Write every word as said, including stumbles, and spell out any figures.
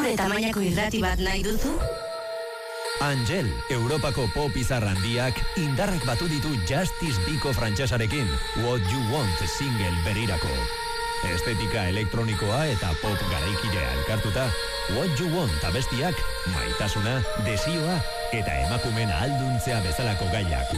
Zure tamainako irrati bat nahi duzu? Angel, Europako pop izar handiak indarrak batu ditu Justice Biko frantsesarekin What You Want single berirako. Estetika elektronikoa eta pop garaikidea elkartuta, What You Want abestiak maitasuna, desioa eta emakumeen ahalduntzea bezalako gaiak